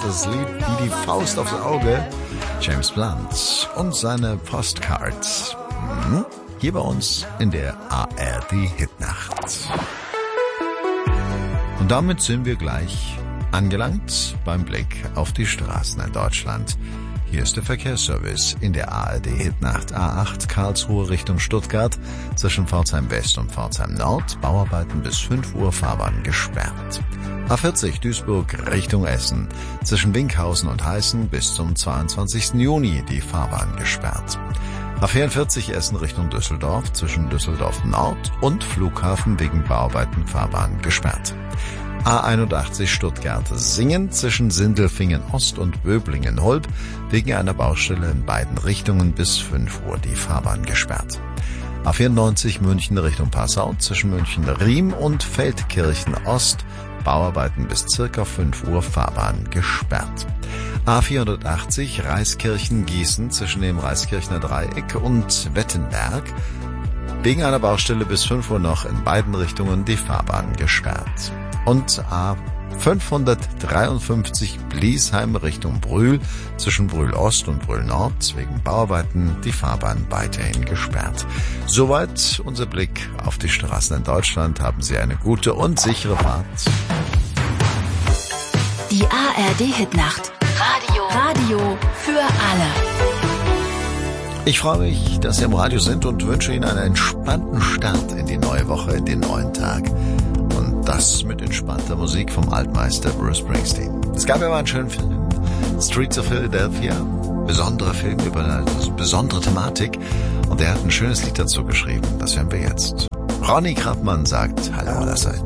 das Lied wie die Faust aufs Auge. James Blunt und seine Postcards. Hier bei uns in der ARD Hitnacht. Und damit sind wir gleich angelangt beim Blick auf die Straßen in Deutschland. Hier ist der Verkehrsservice in der ARD Hitnacht. A8 Karlsruhe Richtung Stuttgart zwischen Pforzheim West und Pforzheim Nord. Bauarbeiten bis 5 Uhr, Fahrbahn gesperrt. A40 Duisburg Richtung Essen zwischen Winkhausen und Heißen bis zum 22. Juni die Fahrbahn gesperrt. A44 Essen Richtung Düsseldorf zwischen Düsseldorf Nord und Flughafen wegen Bauarbeiten Fahrbahn gesperrt. A81 Stuttgart-Singen zwischen Sindelfingen Ost und Böblingen-Holb wegen einer Baustelle in beiden Richtungen bis 5 Uhr die Fahrbahn gesperrt. A94 München Richtung Passau zwischen München-Riem und Feldkirchen Ost Bauarbeiten bis circa 5 Uhr Fahrbahn gesperrt. A480 Reiskirchen-Gießen zwischen dem Reiskirchner Dreieck und Wettenberg wegen einer Baustelle bis 5 Uhr noch in beiden Richtungen die Fahrbahn gesperrt. Und A553 Bliesheim Richtung Brühl zwischen Brühl Ost und Brühl Nord wegen Bauarbeiten die Fahrbahn weiterhin gesperrt. Soweit unser Blick auf die Straßen in Deutschland. Haben Sie eine gute und sichere Fahrt. Die ARD Hitnacht. Radio für alle. Ich freue mich, dass Sie im Radio sind und wünsche Ihnen einen entspannten Start in die neue Woche, in den neuen Tag. Und das mit entspannter Musik vom Altmeister Bruce Springsteen. Es gab ja mal einen schönen Film, Streets of Philadelphia, besonderer Film über eine besondere Thematik. Und er hat ein schönes Lied dazu geschrieben, das hören wir jetzt. Ronny Krappmann sagt Hallo allerseits.